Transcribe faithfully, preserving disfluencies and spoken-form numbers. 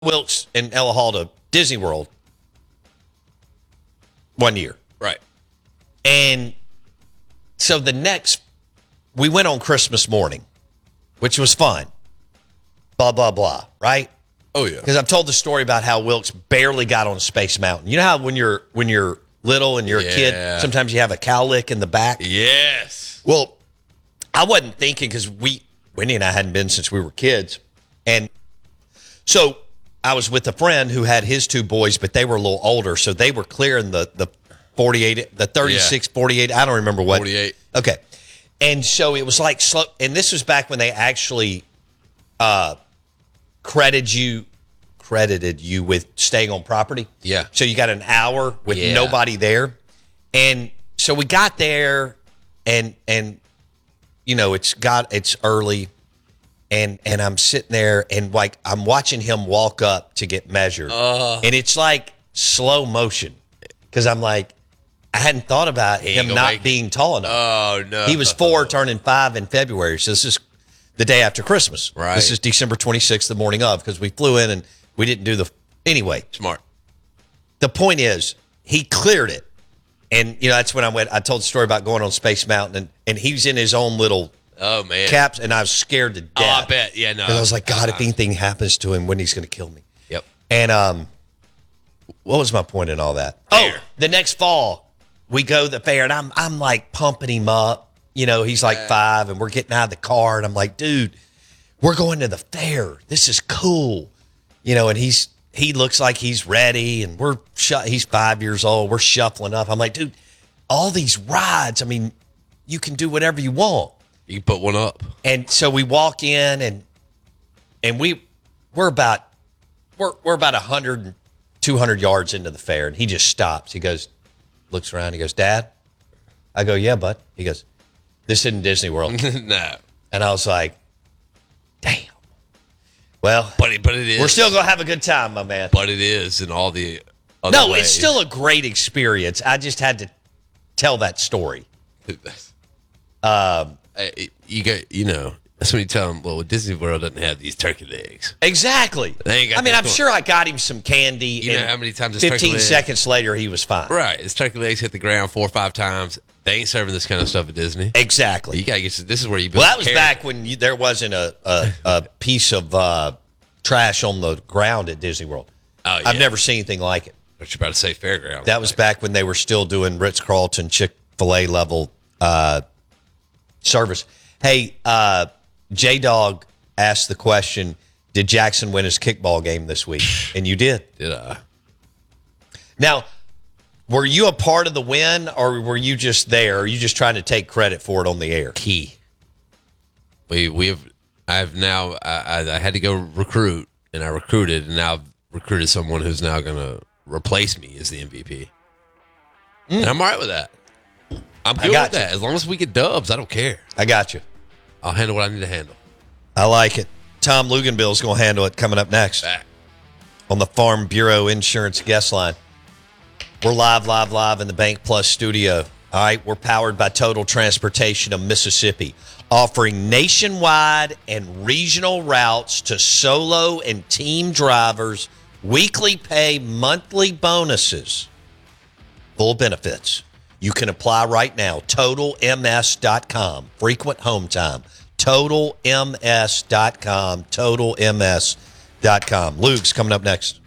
Wilkes and Ella Hall to Disney World one year. Right. And so the next, we went on Christmas morning, which was fun. Blah, blah, blah, right? Oh, yeah. Because I've told the story about how Wilkes barely got on Space Mountain. You know how when you're when you're little and you're Yeah. a kid, sometimes you have a cowlick in the back? Yes. Well, I wasn't thinking because we, Wendy and I hadn't been since we were kids. And so I was with a friend who had his two boys, but they were a little older. So they were clearing the, the forty-eight, the thirty-six, Yeah. forty-eight. I don't remember what. forty-eight. Okay. And so it was like slow. And this was back when they actually uh, credited you, credited you with staying on property. Yeah. So you got an hour with Yeah. nobody there. And so we got there and, and, you know, it's got, it's early and, and I'm sitting there and like, I'm watching him walk up to get measured Uh. and it's like slow motion. Cause I'm like, I hadn't thought about He him ain't gonna not make it. being tall enough. Oh, no. He was four turning five in February. So this is the day after Christmas. Right. This is December twenty-sixth, the morning of, because we flew in and we didn't do the, anyway. Smart. The point is, he cleared it. And, you know, that's when I went, I told the story about going on Space Mountain, and, and he was in his own little Oh, man. caps, and I was scared to death. Oh, I bet. Yeah, no. Because I was like, God, if anything happens to him, when he's going to kill me. Yep. And um, what was my point in all that? Fair. Oh, the next fall, we go to the fair, and I'm, I'm like pumping him up. You know, he's like five, and we're getting out of the car, and I'm like, dude, we're going to the fair. This is cool. You know, and he's he looks like he's ready, and we're shu- he's five years old. We're shuffling up. I'm like, dude, all these rides. I mean, you can do whatever you want. You can put one up. And so we walk in, and and we we're about we're we're about a hundred, two hundred yards into the fair, and he just stops. He goes, looks around. He goes, Dad. I go, yeah, bud. He goes, this isn't Disney World. No. And I was like, damn. Well, But it, but it is. we're still going to have a good time, my man. But it is in all the other No, ways. it's still a great experience. I just had to tell that story. um, you got, you know, that's when you tell them, well, Disney World doesn't have these turkey legs. Exactly. They ain't got I mean, that I'm going. sure I got him some candy. You know and how many times it's turkey fifteen legs? seconds later, he was fine. Right. His turkey legs hit the ground four or five times. They ain't serving this kind of stuff at Disney. Exactly. You got to get, this is where you build Well, that was character. back when you, there wasn't a, a, a piece of uh, trash on the ground at Disney World. Oh, yeah. I've never seen anything like it. What you about to say, fairground. That was back when they were still doing Ritz-Carlton, Chick-fil-A level uh, service. Hey, uh, J-Dog asked the question, did Jackson win his kickball game this week? And you did. Did I? Now, were you a part of the win, or were you just there? Or are you just trying to take credit for it on the air? Key. We we have I've now I, I I had to go recruit, and I recruited, and now I've recruited someone who's now going to replace me as the M V P. Mm. And I'm all right with that. I'm good got with you. that. As long as we get dubs, I don't care. I got you. I'll handle what I need to handle. I like it. Tom Luganbill's going to handle it coming up next Back. on the Farm Bureau Insurance Guest Line. We're live, live, live in the Bank Plus studio. All right, we're powered by Total Transportation of Mississippi, offering nationwide and regional routes to solo and team drivers, weekly pay, monthly bonuses, full benefits. You can apply right now, total m s dot com, frequent home time, total m s dot com, total m s dot com. Luke's coming up next.